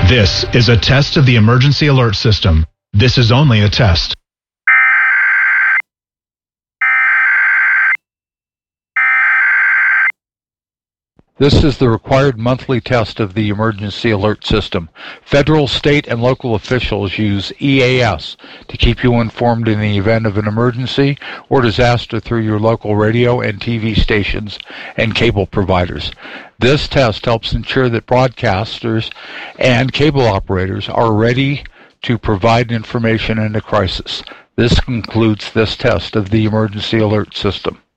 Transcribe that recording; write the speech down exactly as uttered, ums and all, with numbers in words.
This is a test of the emergency alert system. This is only a test. This is the required monthly test of the emergency alert system. Federal, state, and local officials use E A S to keep you informed in the event of an emergency or disaster through your local radio and T V stations and cable providers. This test helps ensure that broadcasters and cable operators are ready to provide information in a crisis. This concludes this test of the emergency alert system.